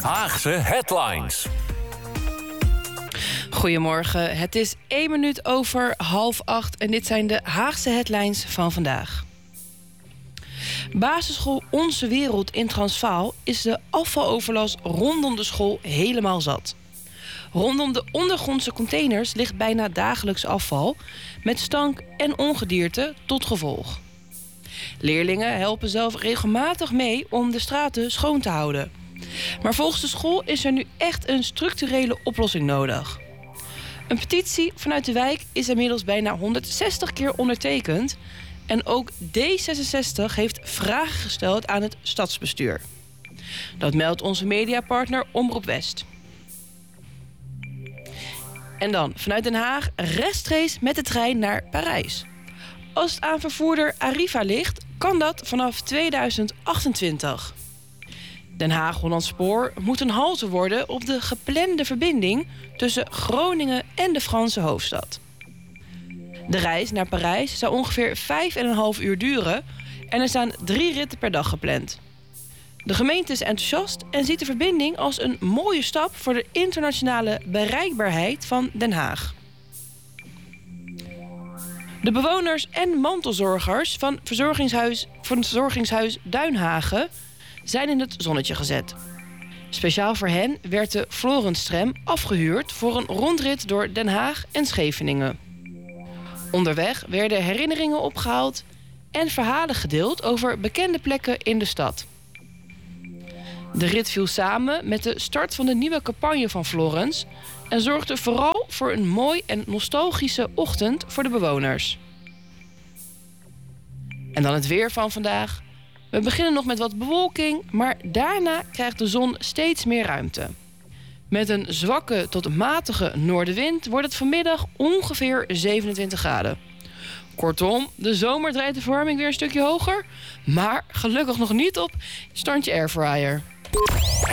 Haagse Headlines. Goedemorgen, het is 1 minuut over 7:30 en dit zijn de Haagse Headlines van vandaag. Basisschool Onze Wereld in Transvaal is de afvaloverlast rondom de school helemaal zat. Rondom de ondergrondse containers ligt bijna dagelijks afval, met stank en ongedierte tot gevolg. Leerlingen helpen zelf regelmatig mee om de straten schoon te houden. Maar volgens de school is er nu echt een structurele oplossing nodig. Een petitie vanuit de wijk is inmiddels bijna 160 keer ondertekend. En ook D66 heeft vragen gesteld aan het stadsbestuur. Dat meldt onze mediapartner Omroep West. En dan vanuit Den Haag rechtstreeks met de trein naar Parijs. Als het aan vervoerder Arriva ligt, kan dat vanaf 2028. Den Haag-Holland Spoor moet een halte worden op de geplande verbinding tussen Groningen en de Franse hoofdstad. De reis naar Parijs zou ongeveer 5,5 uur duren en er staan 3 ritten per dag gepland. De gemeente is enthousiast en ziet de verbinding als een mooie stap voor de internationale bereikbaarheid van Den Haag. De bewoners en mantelzorgers van verzorgingshuis Duinhagen zijn in het zonnetje gezet. Speciaal voor hen werd de Florenstram afgehuurd voor een rondrit door Den Haag en Scheveningen. Onderweg werden herinneringen opgehaald en verhalen gedeeld over bekende plekken in de stad. De rit viel samen met de start van de nieuwe campagne van Florens en zorgde vooral voor een mooi en nostalgische ochtend voor de bewoners. En dan het weer van vandaag. We beginnen nog met wat bewolking, maar daarna krijgt de zon steeds meer ruimte. Met een zwakke tot matige noordenwind wordt het vanmiddag ongeveer 27 graden. Kortom, de zomer draait de verwarming weer een stukje hoger, maar gelukkig nog niet op standje airfryer.